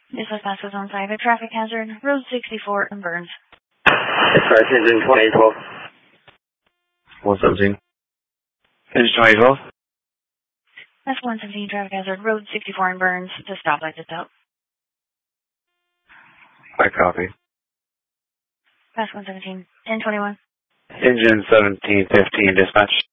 This was passed on side. A traffic hazard, Road 64 in Burns. Dispatch engine 2012. 117. Engine 2012. That's 117 traffic hazard, Road 64 in Burns. The stoplight is out. I copy. Pass 117. 1021. Engine 1715, dispatch.